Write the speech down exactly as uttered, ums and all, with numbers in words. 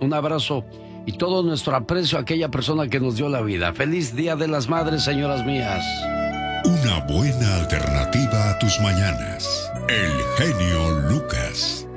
un abrazo y todo nuestro aprecio a aquella persona que nos dio la vida. Feliz Día de las Madres, señoras mías. Una buena alternativa a tus mañanas. El genio Lucas.